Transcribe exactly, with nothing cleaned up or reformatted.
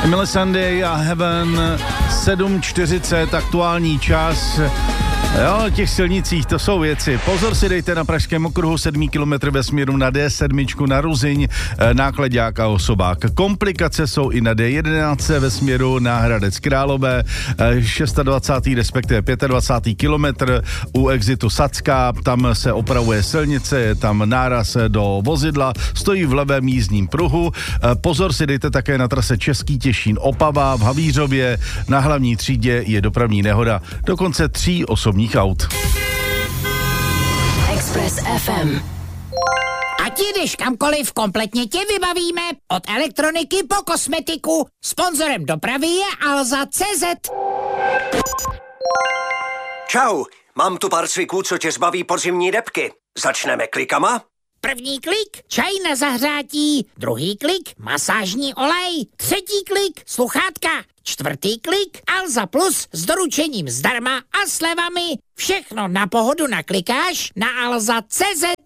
Sunday a Heaven, sedm čtyřicet, aktuální čas. Jo, těch silnicích, to jsou věci. Pozor si dejte na Pražském okruhu, sedmý kilometr ve směru na D sedm na Ruzyň, nákladňák a osobák. Komplikace jsou i na D jedenáct ve směru na Hradec Králové, dvacátý šestý respektive dvacátý pátý kilometr u exitu Sacka, tam se opravuje silnice, je tam náraz do vozidla, stojí v levém jízdním pruhu. Pozor si dejte také na trase Český Těšín Opava v Havířově, na hlavní třídě je dopravní nehoda, dokonce tří osobních aut. Express F M. Ať jdeš kamkoliv, kompletně tě vybavíme. Od elektroniky po kosmetiku. Sponzorem dopravy je Alza tečka cé zet. Čau, mám tu pár cviků, co tě zbaví podzimní debky. Začneme klikama? První klik, čaj na zahřátí. Druhý klik, masážní olej. Třetí klik, sluchátka. Čtvrtý klik, Alza Plus s doručením zdarma a slevami. Všechno na pohodu naklikáš na alza tečka cé zet.